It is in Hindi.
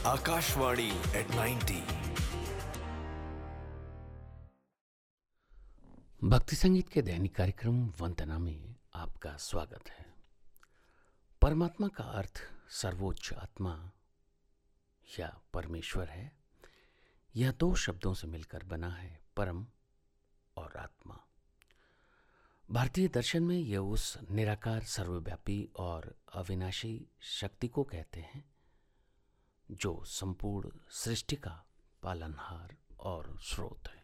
आकाशवाणी एट 90। भक्ति संगीत के दैनिक कार्यक्रम वंदना में आपका स्वागत है। परमात्मा का अर्थ सर्वोच्च आत्मा या परमेश्वर है। यह दो शब्दों से मिलकर बना है, परम और आत्मा। भारतीय दर्शन में यह उस निराकार, सर्वव्यापी और अविनाशी शक्ति को कहते हैं जो संपूर्ण सृष्टि का पालनहार और स्रोत है।